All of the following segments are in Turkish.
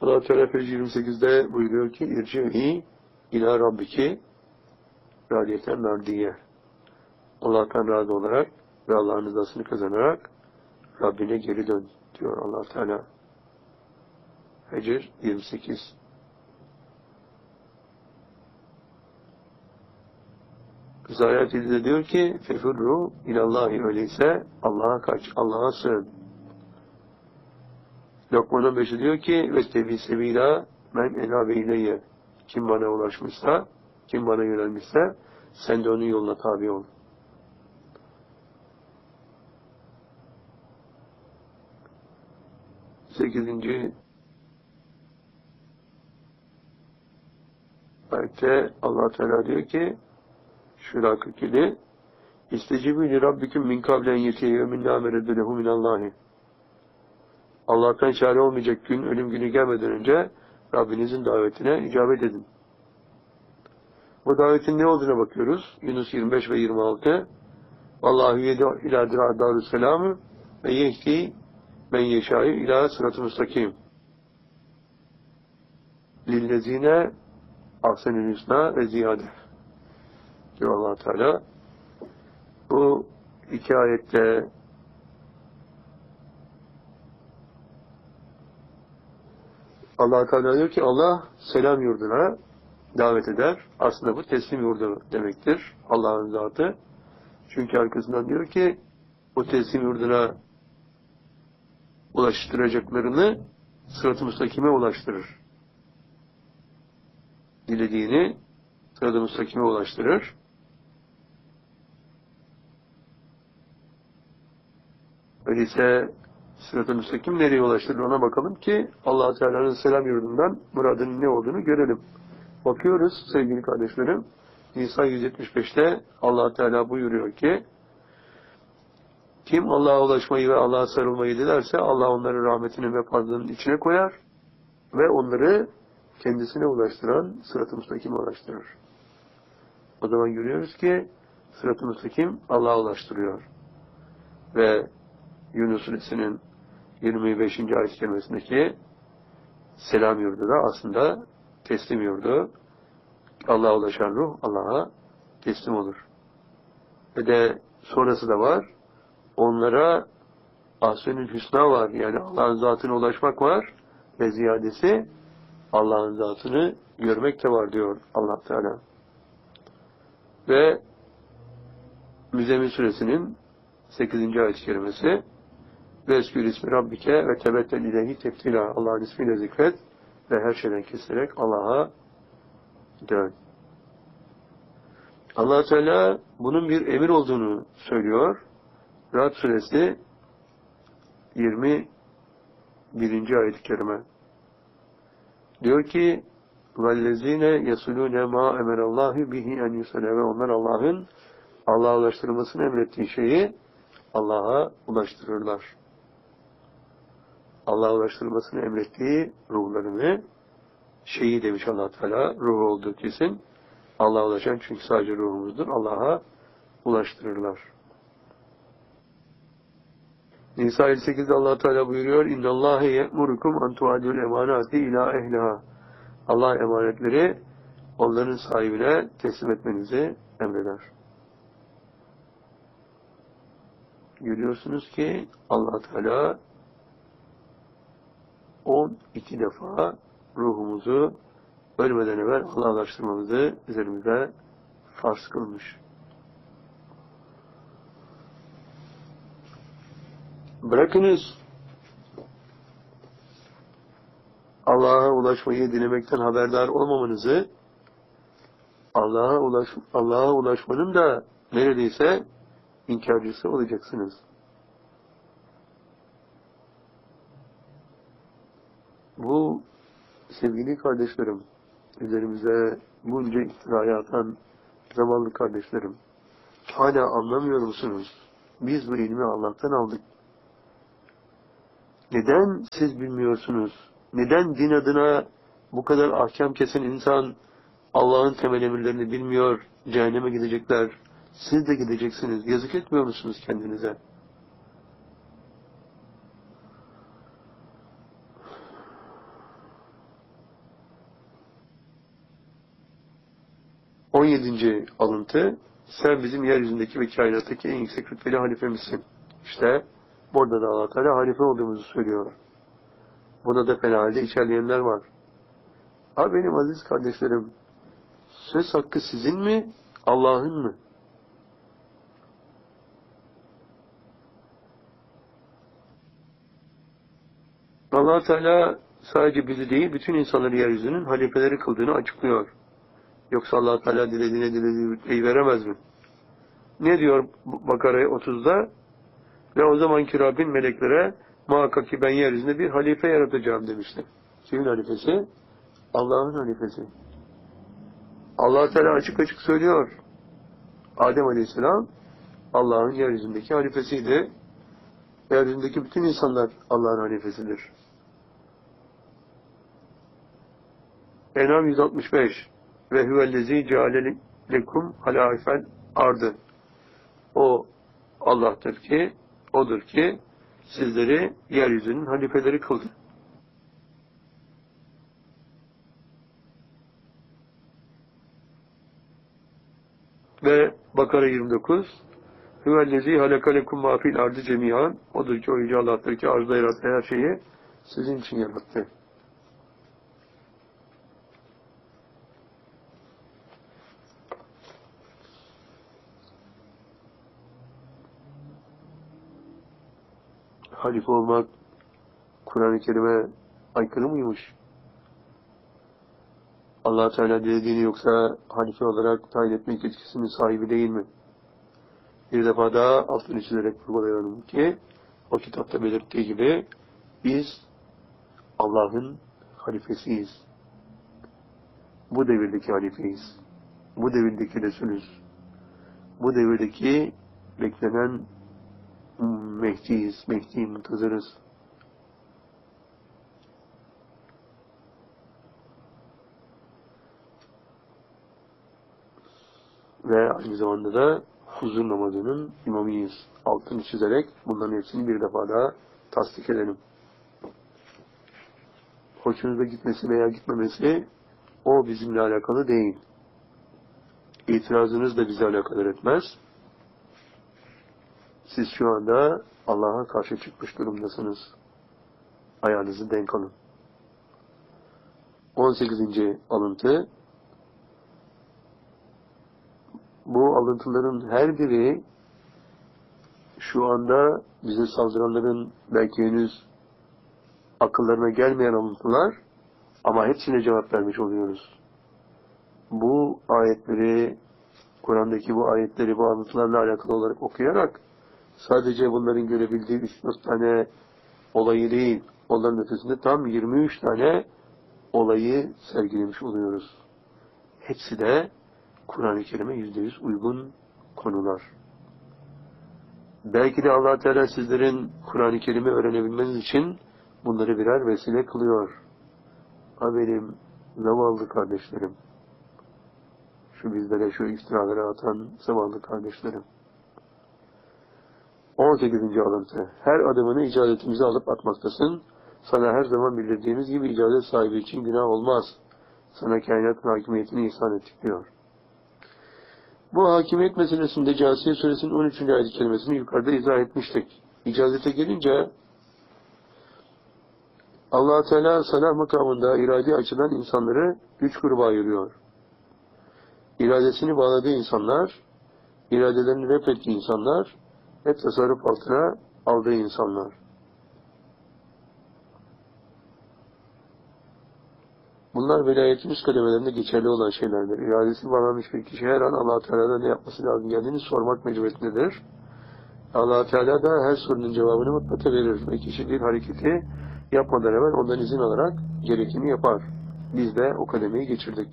Allah Teala Fecr 28'de buyuruyor ki irci'i ila rabbiki radiyeten merdiye. Allah'tan razı olarak ve Allah'ın rızasını kazanarak Rabbine geri dön diyor Allah Teala. Fecr 28. Zahir de diyor ki fefurru ilallahi, öyleyse Allah'a kaç, Allah'a sığın. Lokman 15'i diyor ki vestevi sevila men ela ve ileyye. Kim bana ulaşmışsa, kim bana yönelmişse sen de onun yoluna tabi ol. Sekizinci ayette Allah Teala diyor ki Şura 47 İstecibü li rabbiküm min kablen yetiye min la meredü lehu minallahi. Allah'tan çare olmayacak gün, ölüm günü gelmeden önce Rabbinizin davetine icabet edin. Bu davetin ne olduğuna bakıyoruz. Yunus 25 ve 26. Vallahu yedu ila darusselamü ve yehdi men yeşâ'ü ila sırat-ı müstakim. Lillezine ahsenül hüsna ve ziyade. Diyor Allah Teala. Bu iki ayette Allah Teala diyor ki Allah selam yurduna davet eder. Aslında bu teslim yurdu demektir. Allah'ın zatı. Çünkü arkasından diyor ki o teslim yurduna ulaştıracaklarını sırat-ı müstakime ulaştırır. Dilediğini sırat-ı müstakime ulaştırır. Öyleyse sırat-ı müstakim nereye ulaştırır ona bakalım ki Allah Teala'nın selam yurdundan muradının ne olduğunu görelim. Bakıyoruz sevgili kardeşlerim. Nisa 175'te Allah Teala buyuruyor ki kim Allah'a ulaşmayı ve Allah'a sarılmayı dilerse Allah onları rahmetinin ve fazlının içine koyar ve onları kendisine ulaştıran sırat-ı müstakime ulaştırır. O zaman görüyoruz ki sırat-ı müstakim Allah'a ulaştırıyor. Ve Yunus Suresi'nin 25. ayet-i kerimesindeki selam yurdu da aslında teslim yurdu. Allah'a ulaşan ruh Allah'a teslim olur. Ve de sonrası da var. Onlara ahsenül hüsna var. Yani Allah'ın zatına ulaşmak var. Ve ziyadesi Allah'ın zatını görmek de var diyor Allah Teala. Ve Müzzemmil Suresinin 8. ayet-i kerimesi ve eskür ismi Rabbike ve tebettel ileyhi teftila. Allah'ın ismiyle zikret ve her şeyden kesilerek Allah'a dön. Allah Teala bunun bir emir olduğunu söylüyor. Ra'd Suresi 21. ayet-i kerime. Diyor ki وَالَّذ۪ينَ يَسُلُونَ مَا اَمَرَ اللّٰهِ بِهِ اَنْ يُسَلَى ve onlar Allah'a ulaştırılmasını emrettiği şeyi Allah'a ulaştırırlar. Allah'a ulaştırılmasını emrettiği ruhlarını şeyi demiş Allah Teala, ruh olduğu kesin. Allah'a ulaşan çünkü sadece ruhumuzdur. Allah'a ulaştırırlar. Nisa 58'de Allah Teala buyuruyor: İnnallâhe ye'murukum an tu'adul emanati ila ehliha. Allah emanetleri onların sahibine teslim etmenizi emreder. Görüyorsunuz ki Allah Teala 12 defa ruhumuzu ölmeden evvel Allah'a ulaştırmamızı üzerimize farz kılmış. Bırakınız Allah'a ulaşmayı dilemekten haberdar olmamanızı, Allah'a ulaşmanın da neredeyse inkarcısı olacaksınız. Bu sevgili kardeşlerim, üzerimize bunca iftirayı atan zavallı kardeşlerim, hala anlamıyor musunuz? Biz bu ilmi Allah'tan aldık. Neden siz bilmiyorsunuz? Neden din adına bu kadar ahkam kesen insan Allah'ın temel emirlerini bilmiyor, cehenneme gidecekler? Siz de gideceksiniz. Yazık etmiyor musunuz kendinize? 17. alıntı, sen bizim yeryüzündeki ve kainattaki en yüksek rütbeli halifemizsin. İşte burada da Allah Teala halife olduğumuzu söylüyor. Buna da fena halde içerleyenler var. Abi benim aziz kardeşlerim, söz hakkı sizin mi, Allah'ın mı? Allah Teala sadece bizi değil, bütün insanları yeryüzünün halifeleri kıldığını açıklıyor. Yoksa Allah Teala dilediği rütbeyi veremez mi? Ne diyor Bakara 30'da? Ve o zamanki Rabbin meleklere muhakkak ki ben yeryüzünde bir halife yaratacağım demişti. Kimin halifesi? Allah'ın halifesi. Allah Teala açık açık söylüyor. Adem Aleyhisselam Allah'ın yeryüzündeki halifesiydi. Yeryüzündeki bütün insanlar Allah'ın halifesidir. En'am 165 ve huvellezî ceale lekum halâifel ardı. O Allah'tır ki, odur ki sizleri yeryüzünün halifeleri kıldı. Ve Bakara 29 huvellezî halaka lekum mâ fil ardı cemî'an. Odur ki o yüce Allah'tır ki arzda yarattığı her şeyi sizin için yarattı. Halife olmak Kur'an-ı Kerim'e aykırı mıymış? Allah Teala dilediğini yoksa halife olarak tayin etmek yetkisinin sahibi değil mi? Bir defa daha altını çizerek vurgulayalım ki o kitapta belirttiği gibi biz Allah'ın halifesiyiz. Bu devirdeki halifeyiz. Bu devirdeki Resulüz. Bu devirdeki beklenen Mehdi'yiz. Mehdi'yi muntazırız. Ve aynı zamanda da huzur namazının imamıyız. Altını çizerek bunların hepsini bir defa daha tasdik edelim. Hoşunuza gitmesi veya gitmemesi o bizimle alakalı değil. İtirazınız da bizi alakadar etmez. Siz şu anda Allah'a karşı çıkmış durumdasınız. Ayağınızı denk alın. 18. alıntı. Bu alıntıların her biri şu anda bize saldıranların belki henüz akıllarına gelmeyen alıntılar ama hepsine cevap vermiş oluyoruz. Bu ayetleri, Kur'an'daki bu ayetleri bu alıntılarla alakalı olarak okuyarak sadece bunların görebildiği 3-4 tane olayı değil, onların ötesinde tam 23 tane olayı sergilemiş oluyoruz. Hepsi de Kur'an-ı Kerim'e %100 uygun konular. Belki de Allah Teala sizlerin Kur'an-ı Kerim'i öğrenebilmeniz için bunları birer vesile kılıyor. Ha benim zavallı kardeşlerim, şu bizlere şu iftiraları atan zavallı kardeşlerim. 18. alıntı. Her adımını icazetimize alıp atmaktasın. Sana her zaman bildirdiğimiz gibi icazet sahibi için günah olmaz. Sana kainatın hakimiyetini ihsan ettik diyor. Bu hakimiyet meselesinde Câsiye Suresinin 13. ayet-i kerimesini yukarıda izah etmiştik. İcazete gelince Allah Teala salah makamında irade açılan insanları 3 gruba ayırıyor. İradesini bağladığı insanlar, iradelerini reddettiği insanlar ve tasarruf altına aldığı insanlar. Bunlar velayetin üst kademelerinde geçerli olan şeylerdir. İradesi bağlanmış bir kişi her an Allah Teala'da ne yapması lazım geldiğini sormak mecburiyetindedir. Allah Teala da her sorunun cevabını mutlaka verir ve kişi bir hareketi yapmadan evvel ondan izin alarak gerekeni yapar. Biz de o kademeyi geçirdik.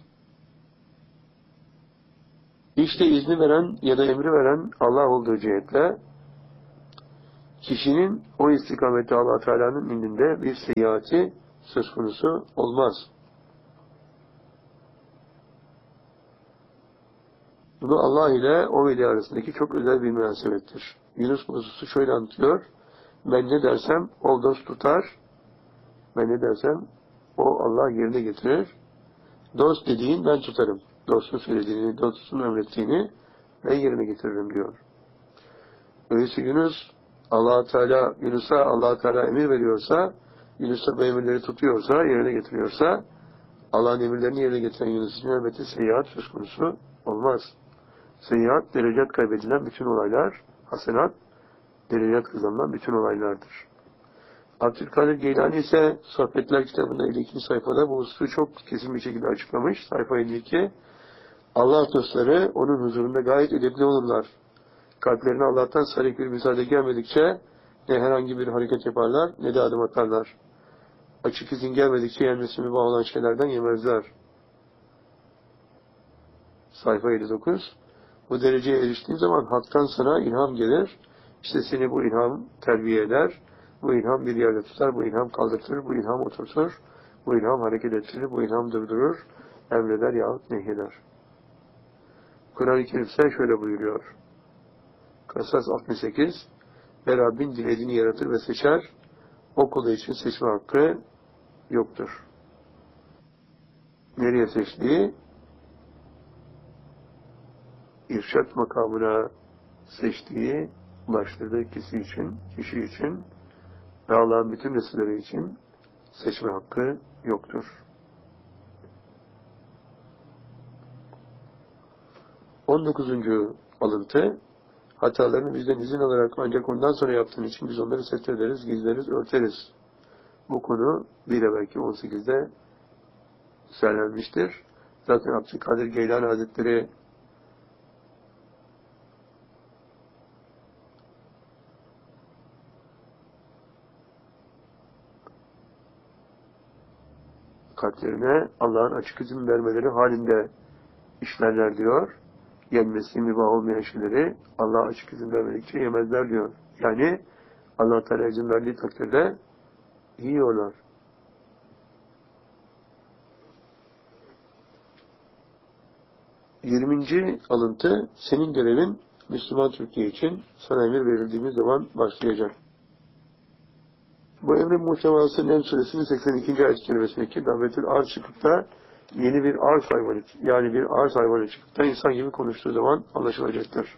İşte izni veren ya da emri veren Allah olduğu cihetle kişinin o istikamette Allah Teala'nın indinde bir seyahati söz konusu olmaz. Bu Allah ile o veli arasındaki çok özel bir münasebettir. Yunus Mevzusu şöyle anlatıyor. Ben ne dersem o dost tutar. Ben ne dersem o Allah yerine getirir. Dost dediğin ben tutarım. dostun söylediğini, dostun emrettiğini ben yerine getiririm diyor. Öyleyse Yunus, Yunus'a Allah Teala emir veriyorsa, Yunus da bu emirleri tutuyorsa, yerine getiriyorsa, Allah'ın emirlerini yerine getiren Yunus için elbette seyyiat söz konusu olmaz. Seyyiat, derecat kaybedilen bütün olaylar, hasenat, derecat kazanılan bütün olaylardır. Abdülkadir Geylani ise Sohbetler kitabında 52. sayfada bu hususu çok kesin bir şekilde açıklamış. Sayfa 52. Allah dostları onun huzurunda gayet edepli olurlar. Kalplerine Allah'tan sarık bir müsaade gelmedikçe ne herhangi bir hareket yaparlar ne de adım atarlar. Açık izin gelmedikçe yenmesi mübah olan şeylerden yemezler. Sayfa 59. Bu dereceye eriştiğin zaman haktan sana ilham gelir. İşte seni bu ilham terbiye eder. Bu ilham bir yerde tutar, bu ilham kaldırtır, bu ilham oturtur, bu ilham hareket ettirir, bu ilham durdurur, emreder yahut nehyeder. Kur'an-ı Kerim ise şöyle buyuruyor. Kasas 68. Ve Rabbin dilediğini yaratır ve seçer. O kulu için seçme hakkı yoktur. Nereye seçtiği? İrşad makamına seçtiği, ulaştırdığı kişi için ve Allah'ın bütün resulleri için seçme hakkı yoktur. 19. alıntı, hatalarını bizden izin alarak ancak ondan sonra yaptığın için biz onları setrederiz, gizleriz, örteriz. Bu konu bir evvelki 18'de söylenmiştir. Zaten Abdülkadir Geylani Hazretleri kalplerine Allah'ın açık izin vermeleri halinde işlerler diyor. Yenmesi mübah olmayan şeyleri Allah açık izin vermedikçe yemezler diyor. Yani Allah Teala izin verdiği takdirde yiyorlar. Yirminci alıntı, senin görevin Müslüman Türkiye için sana emir verildiğimiz zaman başlayacak. Bu emrin muhtevası Nem Suresinin 82. ayet-i kerimesindeki davetül arz çıkıp da yeni bir arz hayvanı, yani bir arz hayvanı çıkıp da insan gibi konuştuğu zaman anlaşılacaktır.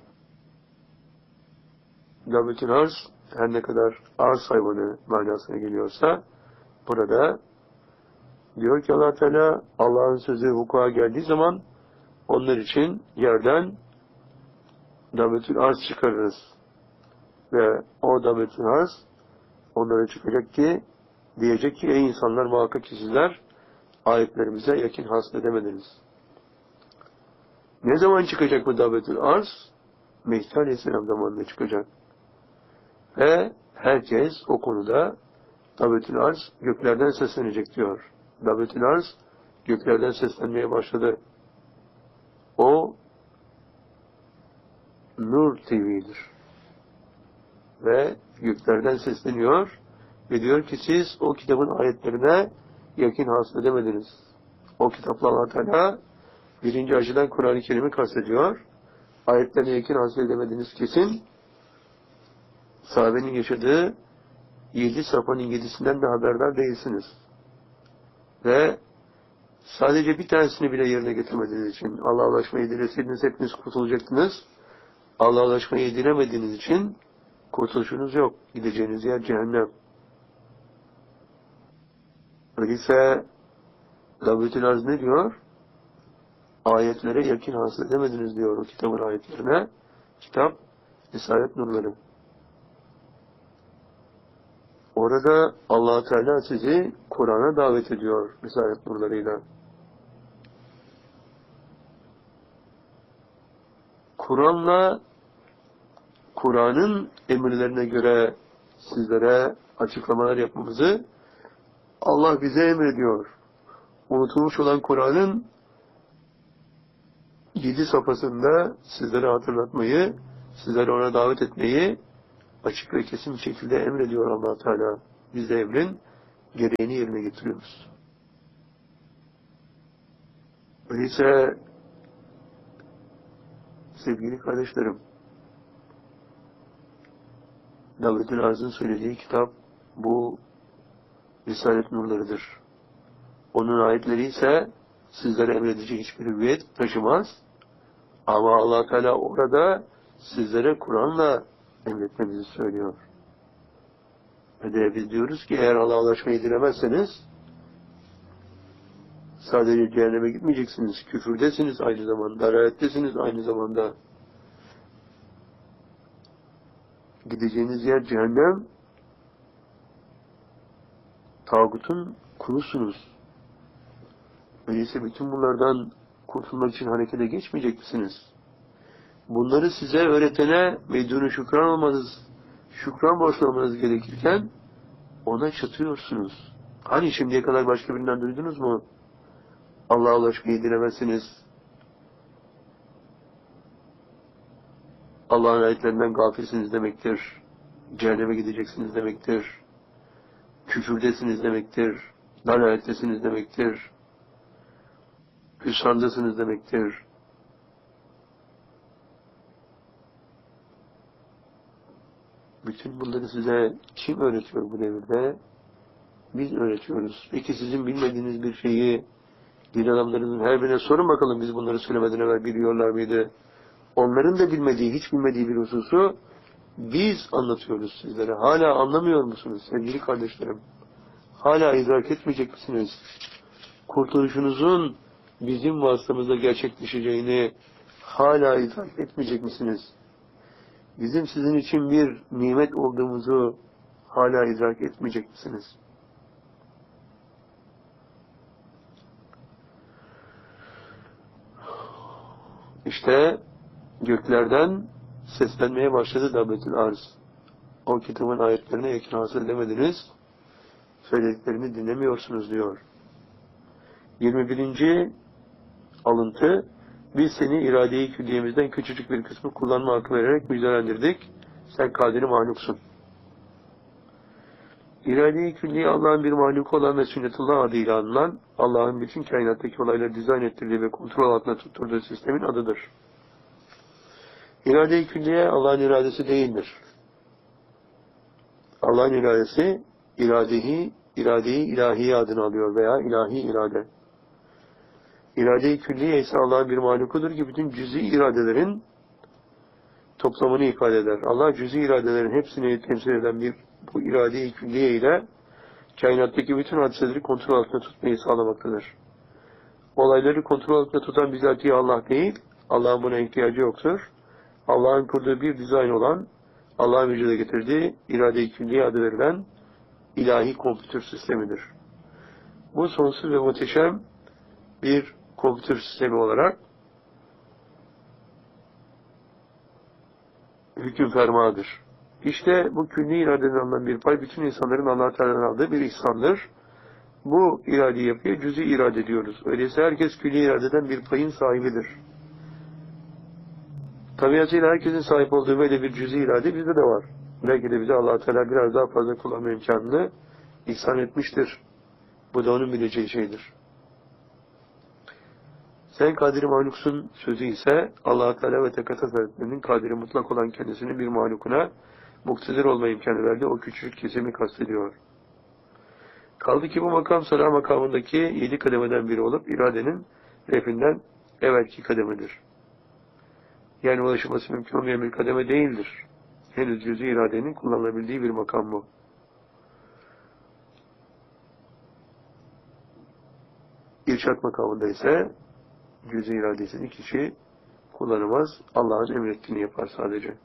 Davetül arz her ne kadar arz hayvanı manasına geliyorsa burada diyor ki Allah Teala Allah'ın sözü vuku'a geldiği zaman onlar için yerden davetül arz çıkarırız. Ve o davetül arz onlara çıkacak ki diyecek ki ey insanlar muhakkak ki sizler ayetlerimize yakin hasıl edemediniz. Ne zaman çıkacak bu davetül arz? Mehdi Aleyhisselam zamanında çıkacak. Ve herkes o konuda davetül arz göklerden seslenecek diyor. Davetül arz göklerden seslenmeye başladı. O Nur TV'dir. Ve göklerden sesleniyor ve diyor ki siz o kitabın ayetlerine yakin hasıl edemediniz. O kitapla Allah Teala birinci açıdan Kur'an-ı Kerim'i kastediyor. Ayetlerine yakin hasıl edemediğiniz kesin sahabenin yaşadığı 7 safanın 7'sinden de haberdar değilsiniz. Ve sadece bir tanesini bile yerine getirmediğiniz için Allah'a ulaşmayı dileseydiniz hepiniz kurtulacaktınız. Allah'a ulaşmayı dilemediğiniz için kurtuluşunuz yok. Gideceğiniz yer cehennem. Öyleyse Davetül Arz ne diyor? Ayetlere yakin hasıl edemediniz diyor o kitabın ayetlerine. Kitap Risalet Nurları. Orada Allah Teala sizi Kur'an'a davet ediyor Risalet Nurlarıyla. Kur'an'la Kur'an'ın emirlerine göre sizlere açıklamalar yapmamızı Allah bize emrediyor. Unutulmuş olan Kur'an'ın 7 safhasında sizlere hatırlatmayı, sizlere ona davet etmeyi açık ve kesin bir şekilde emrediyor Allah Teala. Biz de emrin gereğini yerine getiriyoruz. Öyleyse sevgili kardeşlerim, Davetül Arz'ın söylediği kitap bu Risalet Nurları'dır. Onun ayetleri ise sizlere emredecek hiçbir hüviyet taşımaz. Ama Allah Teala orada sizlere Kur'an'la emretmenizi söylüyor. Ve de biz diyoruz ki eğer Allah'a ulaşmayı dilemezseniz sadece cehenneme gitmeyeceksiniz. Küfürdesiniz aynı zamanda. Dalalettesiniz aynı zamanda. Gideceğiniz yer cehennem. Tağutun kulusunuz. Öyleyse bütün bunlardan kurtulmak için harekete geçmeyecek misiniz? Bunları size öğretene meydûn-u şükran borçlu olmanız gerekirken ona çatıyorsunuz. Hani şimdiye kadar başka birinden duydunuz mu? Allah'a ulaşmayı dilemezsiniz. Allah'ın ayetlerinden gafilsiniz demektir. Cehenneme gideceksiniz demektir. Küfürdesiniz demektir. Dalalettesiniz demektir. Hüsrandasınız demektir. Bütün bunları size kim öğretiyor bu devirde? Biz öğretiyoruz. Peki sizin bilmediğiniz bir şeyi din adamlarının her birine sorun bakalım, biz bunları söylemeden evvel biliyorlar mıydı? Onların da bilmediği, hiç bilmediği bir hususu biz anlatıyoruz sizlere. Hala anlamıyor musunuz sevgili kardeşlerim? Hala idrak etmeyecek misiniz? Kurtuluşunuzun bizim vasıtamızda gerçekleşeceğini hala idrak etmeyecek misiniz? Bizim sizin için bir nimet olduğumuzu hala idrak etmeyecek misiniz? İşte göklerden seslenmeye başladı Dabbetül Arz. O kitabın ayetlerine yakın hasıl edemediniz, söylediklerini dinlemiyorsunuz diyor. 21. alıntı, biz seni irade-i külliyemizden küçücük bir kısmı kullanma hakkı vererek müjdelendirdik. Sen kaderi mahluksun. İrade-i külliye Allah'ın bir mahluku olan ve sünnetullah adıyla anılan, Allah'ın bütün kainattaki olayları dizayn ettirdiği ve kontrol altında tutturduğu sistemin adıdır. İrade-i külliye Allah'ın iradesi değildir. Allah'ın iradesi, iradeyi ilahi adını alıyor veya ilahi irade. İrade-i külliye ise Allah'ın bir mahlukudur ki bütün cüz'i iradelerin toplamını ifade eder. Allah cüz'i iradelerin hepsini temsil eden bu irade-i külliye ile kainattaki bütün hadiseleri kontrol altında tutmayı sağlamaktadır. Olayları kontrol altında tutan bizatihi Allah değil, Allah'ın buna ihtiyacı yoktur. Allah'ın kurduğu bir dizayn olan, Allah'ın vücuda getirdiği irade-i külliye adı verilen ilahi kompütür sistemidir. Bu sonsuz ve muhteşem bir kompütür sistemi olarak hüküm fermadır. İşte bu külli iradeden alınan bir pay bütün insanların Allah-u Teala'dan aldığı bir ihsandır. Bu iradeyi yapıyor, cüz-i irade diyoruz. Öyleyse herkes külli iradeden bir payın sahibidir. Tabiatıyla herkesin sahip olduğu böyle bir cüz-i irade bizde de var. Belki de bize Allah-u Teala biraz daha fazla kullanma imkanını ihsan etmiştir. Bu da onun bileceği şeydir. Sen kadiri mahluksun sözü ise Allah-u Teala ve Tekaddes Hazretleri'nin kadiri mutlak olan kendisinin bir mahlukuna muktedir olma imkanı verdi. O küçük kesimi kastediyor. Kaldı ki bu makam sala makamındaki 7 kademeden biri olup iradenin refinden evvelki kademedir. Yani ulaşılması mümkün olmayan bir kademe değildir. Henüz cüz-i iradenin kullanılabildiği bir makam bu. İrşad makamında ise cüz-i iradesini kişi kullanamaz. Allah'ın emrettiğini yapar sadece.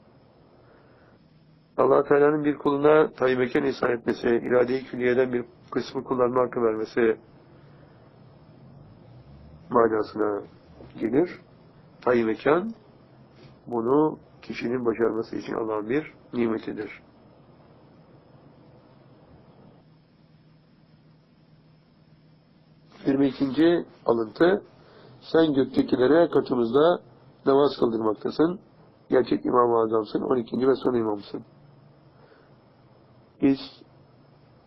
Allah Teala'nın bir kuluna tayin mekan ihsan etmesi, irade-i külliyeden bir kısmı kullanma hakkı vermesi manasına gelir. Tayin mekan bunu kişinin başarması için Allah'ın bir nimetidir. Yirmi ikinci alıntı, sen göktekilere katımızda namaz kıldırmaktasın. Gerçek İmam-ı Azam'sın, 12. ve son imamsın. Biz